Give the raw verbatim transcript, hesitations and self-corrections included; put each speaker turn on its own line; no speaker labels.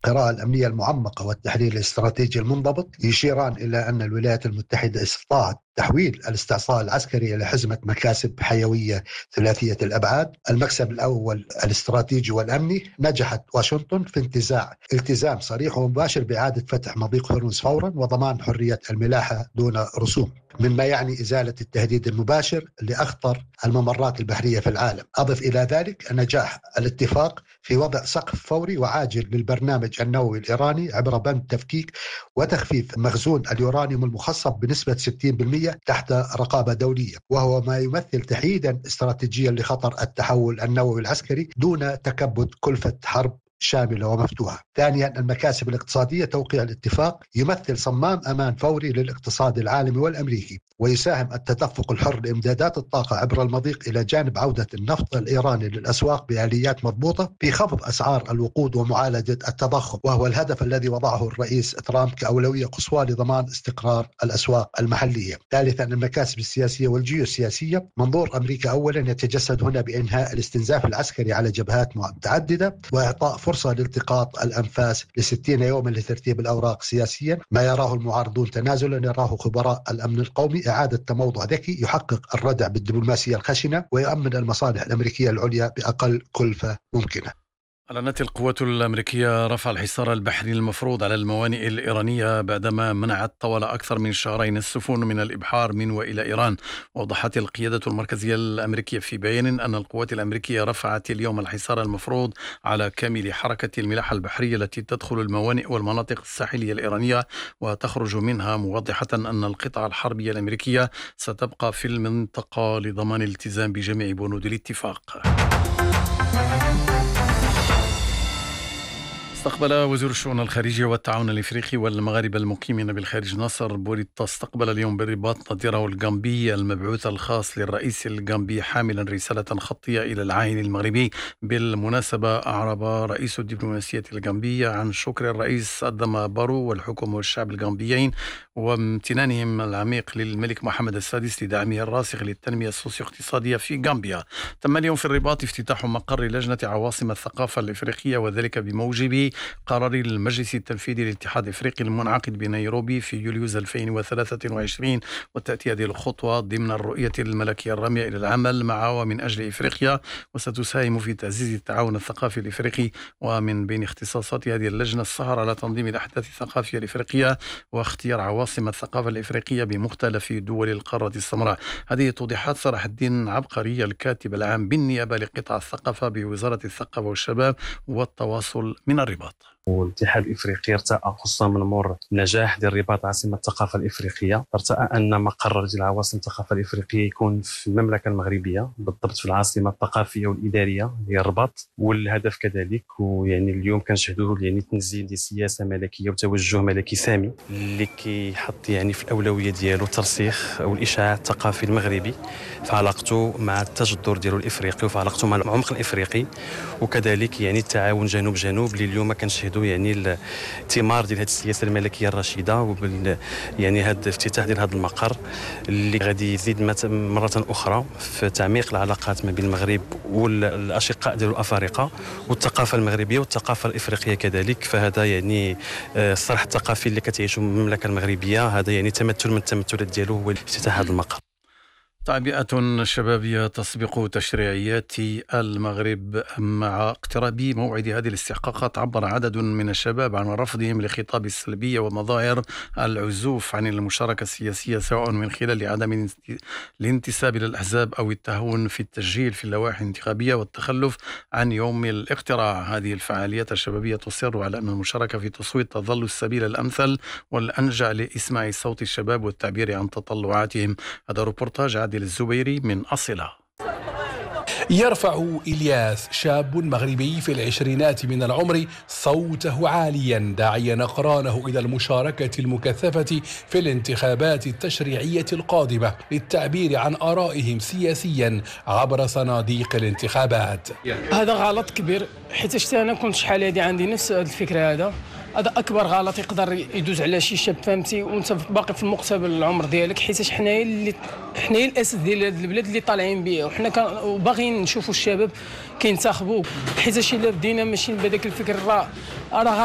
القراءة الأمنية المعمقة والتحليل الاستراتيجي المنضبط يشيران إلى أن الولايات المتحدة استطاعت تحويل الاستعصاء العسكري إلى حزمة مكاسب حيوية ثلاثية الأبعاد. المكسب الأول الاستراتيجي والأمني، نجحت واشنطن في انتزاع التزام صريح ومباشر بإعادة فتح مضيق هرمز فورا وضمان حرية الملاحة دون رسوم، مما يعني إزالة التهديد المباشر لأخطر الممرات البحرية في العالم. أضف إلى ذلك نجاح الاتفاق في وضع سقف فوري وعاجل للبرنامج النووي الإيراني عبر بند تفكيك وتخفيف مخزون اليورانيوم المخصب بنسبة ستين بالمئة تحت رقابة دولية، وهو ما يمثل تحييدا استراتيجيا لخطر التحول النووي العسكري دون تكبد كلفة حرب شاملة ومفتوحة. ثانيا، المكاسب الاقتصادية. توقيع الاتفاق يمثل صمام أمان فوري للاقتصاد العالمي والأمريكي، ويساهم التدفق الحر لإمدادات الطاقة عبر المضيق إلى جانب عودة النفط الإيراني للأسواق بآليات مضبوطة في خفض أسعار الوقود ومعالجة التضخم، وهو الهدف الذي وضعه الرئيس ترامب كأولوية قصوى لضمان استقرار الأسواق المحلية. ثالثا، المكاسب السياسية والجيوسياسية. منظور أمريكا أولا يتجسد هنا بإنهاء الاستنزاف العسكري على جبهات متعددة وإعطاء فرصة لالتقاط الأنفاس لستين يوما لترتيب الأوراق سياسيا. ما يراه المعارضون تنازلا يراه خبراء الأمن القومي إعادة تموضع ذكي يحقق الردع بالدبلوماسية الخشنة ويؤمن المصالح الأمريكية العليا بأقل كلفة ممكنة.
أعلنت القوات الأمريكية رفع الحصار البحري المفروض على الموانئ الإيرانية بعدما منعت طوال أكثر من شهرين السفن من الإبحار من وإلى إيران. وأوضحت القيادة المركزية الأمريكية في بيان أن القوات الأمريكية رفعت اليوم الحصار المفروض على كامل حركة الملاحة البحرية التي تدخل الموانئ والمناطق الساحلية الإيرانية وتخرج منها، موضحة أن القطع الحربية الأمريكية ستبقى في المنطقة لضمان الالتزام بجميع بنود الاتفاق. استقبل وزير الشؤون الخارجية والتعاون الإفريقي والمغاربة المقيمين بالخارج ناصر بوريتا استقبل اليوم بالرباط نظيره الغامبي المبعوث الخاص للرئيس الغامبي حاملا رسالة خطية إلى العاهل المغربي. بالمناسبة أعرب رئيس الدبلوماسية الغامبية عن شكر الرئيس أدما بارو والحكومة والشعب الغامبيين وامتنانهم العميق للملك محمد السادس لدعمه الراسخ للتنمية السوسيو اقتصادية في غامبيا. تم اليوم في الرباط افتتاح مقر لجنة عواصم الثقافة الإفريقية، وذلك بموجب قرار المجلس التنفيذي للاتحاد الإفريقي المنعقد بنيروبي في يوليوز ألفين وثلاثة وعشرين. وتأتي هذه الخطوة ضمن الرؤية الملكية الرامية إلى العمل مع ومن أجل إفريقيا، وستساهم في تعزيز التعاون الثقافي الإفريقي. ومن بين اختصاصات هذه اللجنة السهر على تنظيم الأحداث الثقافية الإفريقية واختيار عواصم الثقافة الإفريقية بمختلف دول القارة السمراء. هذه توضيحات صلاح الدين عبقري الكاتب العام بالنيابة لقطاع الثقافة بوزارة الثقافة والشباب والتواصل من الرباط.
والاتحاد الافريقي ارتأى خصوصا من مور نجاح ديال الرباط عاصمه الثقافه الافريقيه، ارتأى ان مقر ديال عواصم الثقافه الافريقيه يكون في المملكه المغربيه، بالضبط في العاصمه الثقافيه والاداريه هي الرباط. والهدف كذلك ويعني اليوم كنشهدوا يعني تنزيل ديال سياسه ملكيه وتوجه ملكي سامي اللي كيحط يعني في الاولويه ديالو ترسيخ او الاشعاع الثقافي المغربي في علاقته مع التجذر ديالو الافريقي وفي علاقته مع العمق الافريقي، وكذلك يعني التعاون جنوب جنوب اللي اليوم كنشهدوا يعني الثمار ديال هذه السياسه الملكيه الرشيده وبال يعني هذا الافتتاح ديال هذا المقر اللي غادي يزيد مره اخرى في تعميق العلاقات ما بين المغرب والاشقاء ديال الافارقه والثقافه المغربيه والثقافه الافريقيه كذلك. فهذا يعني الصرح الثقافي اللي كتعيشه المملكه المغربيه، هذا يعني تمثل من التمثلات ديالو هو افتتاح هذا المقر.
تعبئة شبابية تسبق تشريعيات المغرب. مع اقتراب موعد هذه الاستحقاقات عبر عدد من الشباب عن رفضهم لخطاب السلبية ومظاهر العزوف عن المشاركة السياسية، سواء من خلال عدم الانتساب إلى الأحزاب أو التهاون في التسجيل في اللوائح الانتخابية والتخلف عن يوم الاقتراع. هذه الفعاليات الشبابية تصر على أن المشاركة في التصويت تظل السبيل الأمثل والأنجع لإسماع صوت الشباب والتعبير عن تطلعاتهم. هذا روبورتاج عادل الزبيري من أصلة.
يرفع إلياس شاب مغربي في العشرينات من العمر صوته عاليا داعيا أقرانه إلى المشاركة المكثفة في الانتخابات التشريعية القادمة للتعبير عن آرائهم سياسيا عبر صناديق الانتخابات.
هذا غلط كبير، حيت أنا كنت شحال هذه عندي نفس الفكرة. هذا هذا اكبر غلط يقدر يدوز على شي شاب، فهمتي، وانت باقي في مقتبل العمر ديالك، حيت حنايا اللي حنايا الاسد ديال هذه البلاد اللي طالعين بيه، وحنا باغيين نشوفوا الشباب كينتخبوا، حيت الا بدينا ماشيين بهذاك الفكر راه راه